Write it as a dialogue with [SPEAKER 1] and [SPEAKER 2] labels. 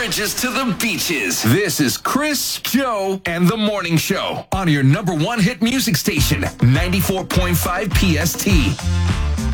[SPEAKER 1] bridges to the beaches. This is Chris, Joe, and the Morning Show on your number one hit music station, 94.5 PST.